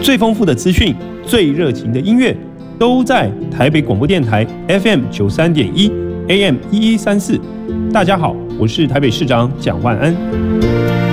最丰富的资讯、最热情的音乐，都在台北广播电台 FM93.1 AM1134。大家好，我是台北市长蒋万安。